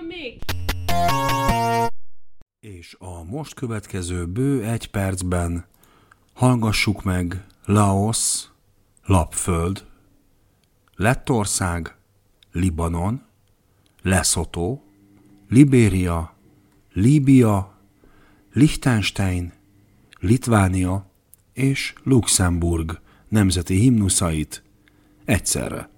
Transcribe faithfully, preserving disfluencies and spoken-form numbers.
van még? És a most következő bő egy percben hallgassuk meg Laosz, Lapföld, Lettország, Libanon, Lesotho, Libéria, Líbia, Liechtenstein, Litvánia és Luxemburg nemzeti himnuszait egyszerre.